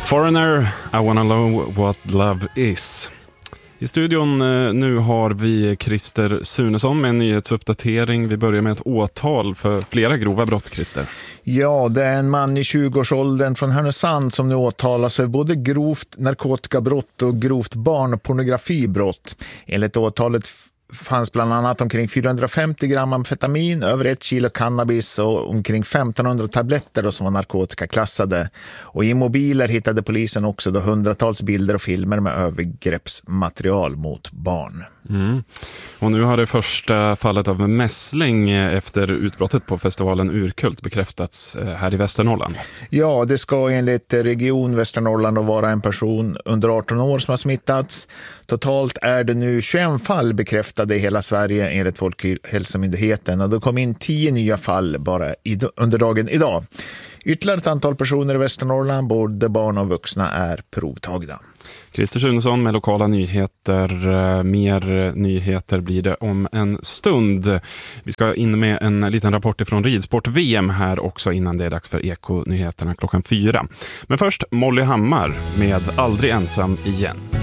Foreigner, I wanna know what love is. I studion nu har vi Christer Sunesson med en nyhetsuppdatering. Vi börjar med ett åtal för flera grova brott, Christer. Ja, det är en man i 20-årsåldern från Härnösand som nu åtalas för både grovt narkotikabrott och grovt barnpornografibrott. Enligt åtalet fanns bland annat omkring 450 gram amfetamin, över 1 kilo cannabis och omkring 1500 tabletter då som var narkotikaklassade. Och i mobiler hittade polisen också då hundratals bilder och filmer med övergreppsmaterial mot barn. Mm. Och nu har det första fallet av mässling efter utbrottet på festivalen Urkult bekräftats här i Västernorrland. Ja, det ska enligt Region Västernorrland vara en person under 18 år som har smittats. Totalt är det nu 21 fall bekräftade i hela Sverige enligt Folkhälsomyndigheten. Och det kom in 10 nya fall bara under dagen idag. Ytterligare ett antal personer i Västernorrland, både barn och vuxna, är provtagna. Christer Sunesson med lokala nyheter. Mer nyheter blir det om en stund. Vi ska in med en liten rapport från Ridsport-VM här också innan det är dags för Eko-nyheterna klockan 4. Men först Molly Hammar med Aldrig ensam igen.